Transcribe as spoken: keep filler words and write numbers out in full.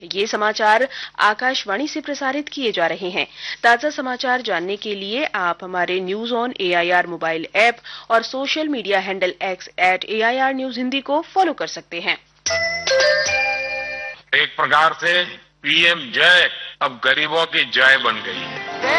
ये समाचार आकाशवाणी से प्रसारित किए जा रहे हैं। ताजा समाचार जानने के लिए आप हमारे news on AIR mobile app और social media handle x eight AIR news Hindi को फॉलो कर सकते हैं। एक प्रकार से पीएम जय अब गरीबों की जय बन गई है।